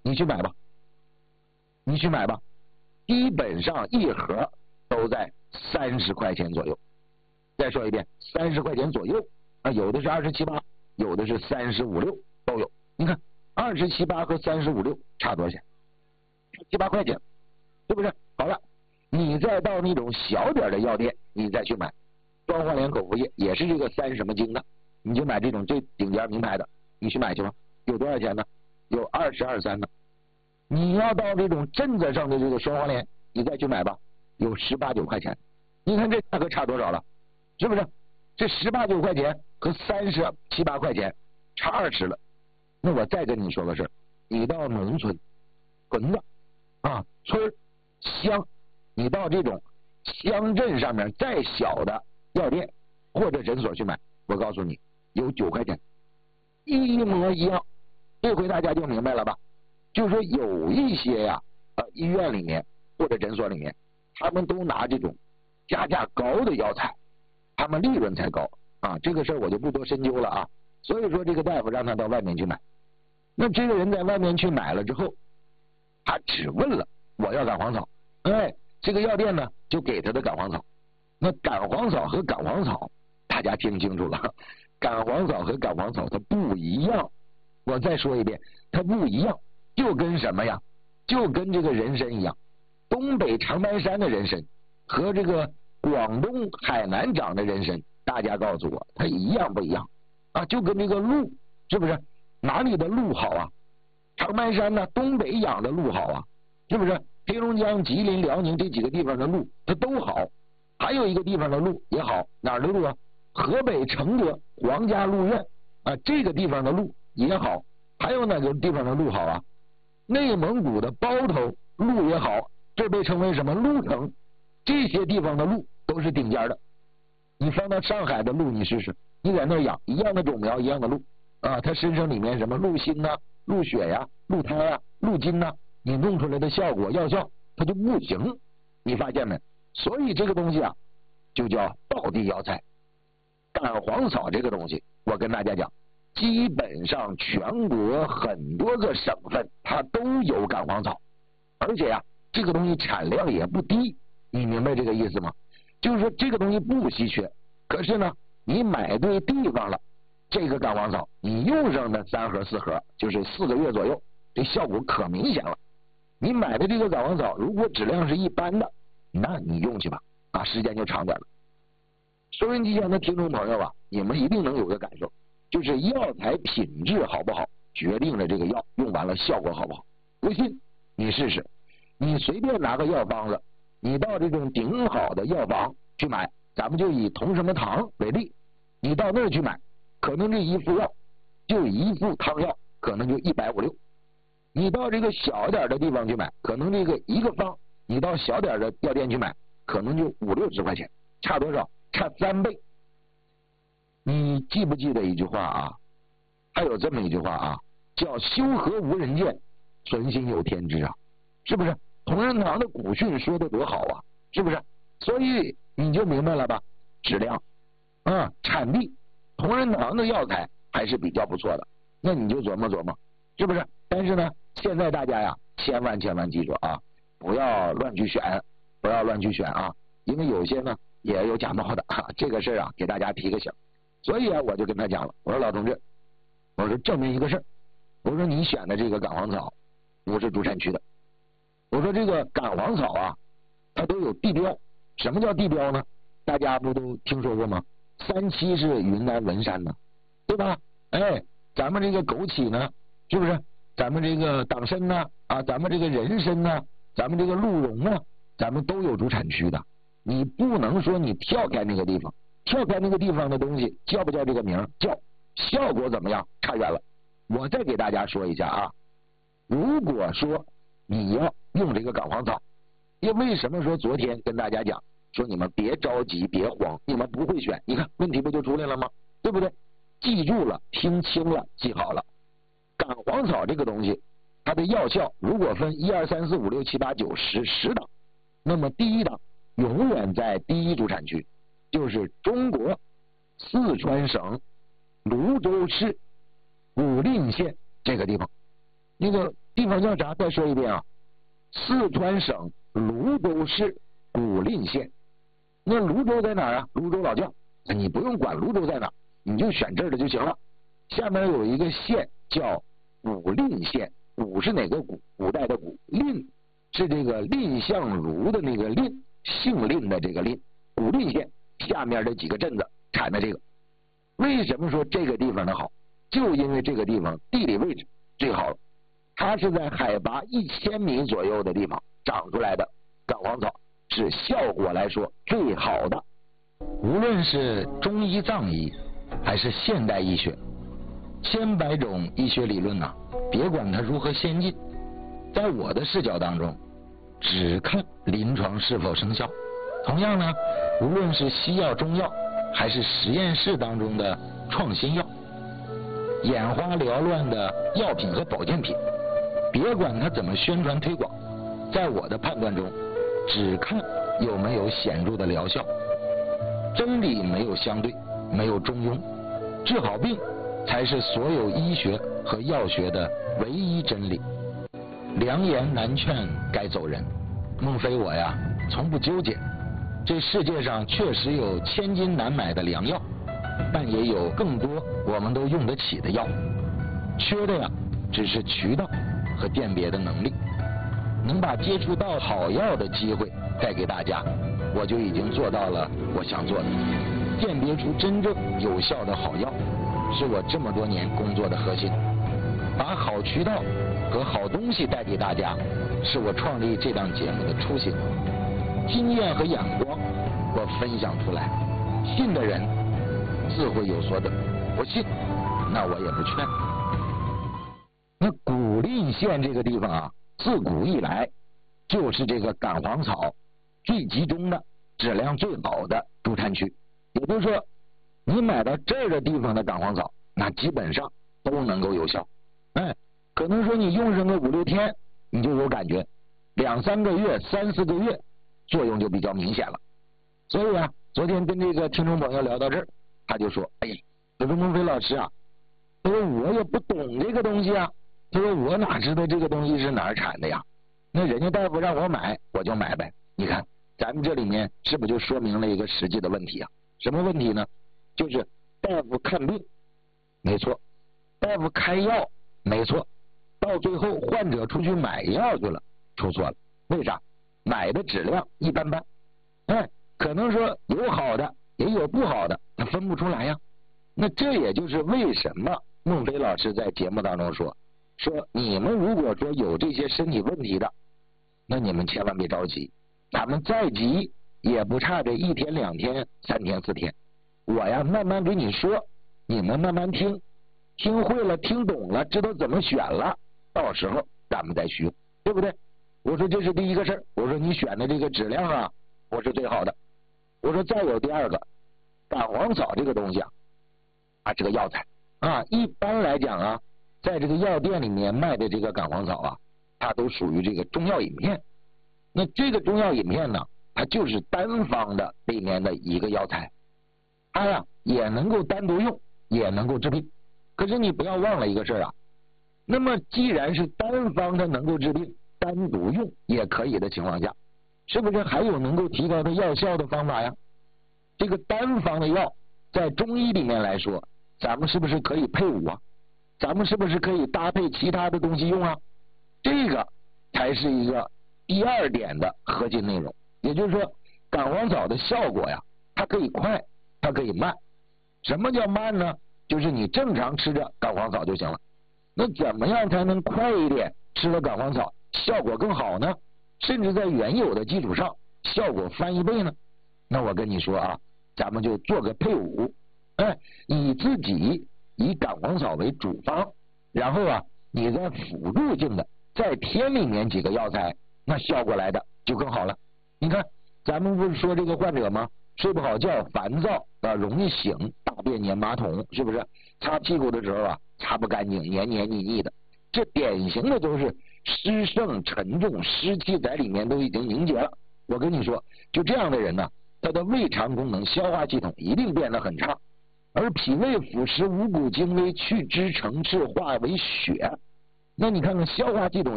你去买吧，你去买吧，基本上一盒都在30块钱左右。再说一遍，30块钱左右啊，有的是27、8，有的是35、6都有。你看27、8和35、6差多少钱？差7、8块钱，是不是？好了，你再到那种小点的药店，你再去买双黄连口服液，也是这个3什么精的，你就买这种最顶尖名牌的，你去买去吧。有多少钱呢？有20、23呢。你要到这种镇子上的这个双黄连，你再去买吧，有18、9块钱。你看这价格差多少了？是不是？这18、9块钱和37、8块钱差20了。那我再跟你说个事儿，你到农村、屯子啊、村乡，你到这种乡镇上面再小的药店或者诊所去买，我告诉你，有9块钱，一模一样。这回大家就明白了吧？就是说有一些呀，医院里面或者诊所里面，他们都拿这种加价高的药材，他们利润才高啊。这个事儿我就不多深究了啊。所以说这个大夫让他到外面去买，那这个人在外面去买了之后，他只问了我要杆黄草，哎，这个药店呢就给他的杆黄草。那杆黄草和杆黄草，大家听清楚了，杆黄草和杆黄草它不一样。我再说一遍，它不一样，就跟什么呀？就跟这个人参一样，东北长白山的人参和这个广东海南长的人参，大家告诉我它一样不一样啊？就跟这个鹿，是不是？哪里的鹿好啊？长白山呢，东北养的鹿好啊，是不是？黑龙江、吉林、辽宁这几个地方的鹿它都好，还有一个地方的鹿也好，哪儿的鹿啊？河北承德皇家鹿苑啊，这个地方的鹿也好，还有哪个地方的鹿好啊？内蒙古的包头鹿也好，这被称为什么鹿城？这些地方的鹿都是顶尖的。你放到上海的鹿，你试试，你在那儿养一样的种苗，一样的鹿啊，它身上里面什么鹿心呐、鹿血呀、鹿胎呀、鹿筋呐，你弄出来的效果药效它就不行，你发现没？所以这个东西啊，就叫道地药材。杆黄草这个东西，我跟大家讲，基本上全国很多个省份它都有杆黄草，而且呀，这个东西产量也不低，你明白这个意思吗？就是说这个东西不稀缺，可是呢，你买对地方了，这个杆黄草你用上的3盒4盒，就是4个月左右，这效果可明显了。你买的这个杆黄草如果质量是一般的，那你用去吧，啊，时间就长点了。收音机前的听众朋友啊，你们一定能有个感受，就是药材品质好不好，决定了这个药用完了效果好不好。不信你试试，你随便拿个药方子，你到这种顶好的药房去买，咱们就以同什么堂为例，你到那儿去买，可能这一副药就一副汤药，可能就150、6。你到这个小点的地方去买，可能这个一个方，你到小点的药店去买，可能就50、60块钱，差多少？差3倍。你记不记得一句话啊？还有这么一句话啊，叫修和无人见，存心有天知啊，是不是？同仁堂的古训说的多好啊，是不是？所以你就明白了吧？质量啊，产地，同仁堂的药材还是比较不错的，那你就琢磨琢磨，是不是？但是呢，现在大家呀，千万记住啊，不要乱去选，不要乱去选啊，因为有些呢也有假冒的啊，这个事儿啊，给大家提个醒。所以啊，我就跟他讲了，我说老同志，我说证明一个事儿，我说你选的这个杆黄草不是主产区的，我说这个杆黄草啊，它都有地标。什么叫地标呢？大家不都听说过吗？37是云南文山呢，对吧？哎，咱们这个枸杞呢，是不是？咱们这个党参呢，啊，咱们这个人参呢，咱们这个鹿茸呢，咱们都有主产区的。你不能说你跳开那个地方，跳开那个地方的东西叫不叫这个名？叫，效果怎么样？差远了。我再给大家说一下啊，如果说你要用这个杆黄草，因为什么说昨天跟大家讲说你们别着急别慌，你们不会选，你看问题不就出来了吗？对不对？记住了，听清了，记好了。杆黄草这个东西，它的药效如果分1、2、3、4、5、6、7、8、9、10档，那么第一档永远在第一主产区，就是中国四川省泸州市武令县这个地方。那个地方叫啥？再说一遍啊，四川省泸州市古蔺县。那泸州在哪儿啊？泸州老窖，你不用管泸州在哪，你就选这儿的就行了。下面有一个县叫古蔺县，古是哪个古？古代的古，蔺是这个蔺相如的那个蔺，姓蔺的这个蔺。古蔺县下面的几个镇子产的这个。为什么说这个地方的好？就因为这个地方地理位置最好了，它是在海拔1000米左右的地方长出来的杆黄草，是效果来说最好的。无论是中医藏医还是现代医学，千百种医学理论呐，别管它如何先进，在我的视角当中只看临床是否生效。同样呢，无论是西药中药还是实验室当中的创新药，眼花缭乱的药品和保健品，别管它怎么宣传推广，在我的判断中只看有没有显著的疗效。真理没有相对，没有中庸，治好病才是所有医学和药学的唯一真理。良言难劝该走人，孟非我呀从不纠结。这世界上确实有千金难买的良药，但也有更多我们都用得起的药，缺的呀只是渠道和鉴别的能力。能把接触到好药的机会带给大家，我就已经做到了我想做的。鉴别出真正有效的好药，是我这么多年工作的核心。把好渠道和好东西带给大家，是我创立这档节目的初心。经验和眼光我分享出来，信的人自会有所得，不信那我也不劝。那古蔺县这个地方啊，自古以来就是这个杆黄草最集中的、质量最好的主产区。也就是说，你买到这儿的地方的杆黄草，那基本上都能够有效。可能说你用上个5、6天，你就有感觉；2、3个月、3、4个月，作用就比较明显了。所以啊，昨天跟这个听众朋友聊到这儿，他就说：“哎，他说孟非老师啊，他说我也不懂这个东西啊，他说我哪知道这个东西是哪儿产的呀？那人家大夫让我买，我就买呗。你看，咱们这里面是不是就说明了一个实际的问题啊？什么问题呢？就是大夫看病，没错；大夫开药，没错。到最后患者出去买药去了，出错了。为啥？买的质量一般般。可能说有好的，也有不好的，他分不出来呀。那这也就是为什么孟非老师在节目当中说你们如果说有这些身体问题的，那你们千万别着急，咱们再急也不差这1天、2天、3天、4天。我呀慢慢给你说，你们慢慢听，听会了、听懂了，知道怎么选了，到时候咱们再去用，对不对？我说这是第一个事儿，我说你选的这个质量啊，我是最好的。我说再有第二个，杆黄草这个东西啊，这个药材啊，一般来讲啊，在这个药店里面卖的这个杆黄草啊，它都属于这个中药饮片。那这个中药饮片呢，它就是单方的里面的一个药材，它呀也能够单独用，也能够治病。可是你不要忘了一个事儿啊，那么既然是单方它能够治病，单独用也可以的情况下，是不是还有能够提高它药效的方法呀？这个单方的药在中医里面来说，咱们是不是可以配伍啊？咱们是不是可以搭配其他的东西用啊？这个才是一个第2点的核心内容。也就是说，杆黄草的效果呀，它可以快，它可以慢。什么叫慢呢？就是你正常吃着杆黄草就行了。那怎么样才能快一点吃了杆黄草效果更好呢？甚至在原有的基础上效果翻1倍呢？那我跟你说啊，咱们就做个配伍，你自己以杆黄草为主方，然后啊你再辅助性的再添里面几个药材，那效果来的就更好了。你看咱们不是说这个患者吗？睡不好觉，烦躁容易醒，大便粘马桶，是不是？擦屁股的时候啊擦不干净，黏黏腻腻的，这典型的都是湿盛沉重，湿气在里面都已经凝结了。我跟你说，就这样的人呢，他的胃肠功能、消化系统一定变得很差，而脾胃腐蚀五谷精微，去脂成赤，化为血， 那你看看消化系统